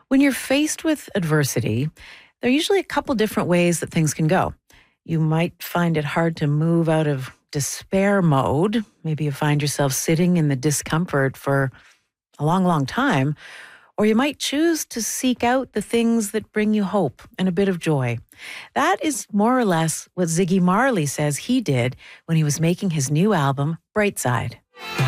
When you're faced with adversity, there are usually a couple different ways that things can go. You might find it hard to move out of despair mode. Maybe you find yourself sitting in the discomfort for a long, long time. Or you might choose to seek out the things that bring you hope and a bit of joy. That is more or less what Ziggy Marley says he did when he was making his new album, Brightside.